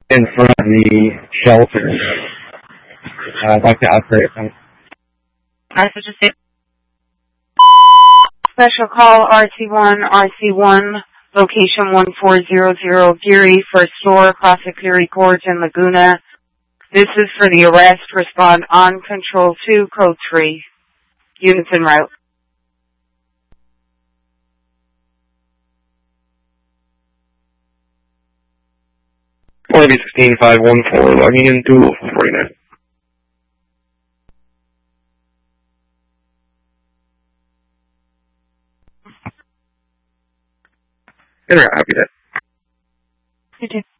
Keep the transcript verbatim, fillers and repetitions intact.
in front of the shelter. Uh, I'd like to operate them. I should just say special call R C one, R C one, location one four zero zero, Geary, first floor, Classic Geary Gorge in Laguna. This is for the arrest. Respond on control two, code three. Units en route. forty sixteen five one four, logging in dual forty-nine. In route, happy day. You too.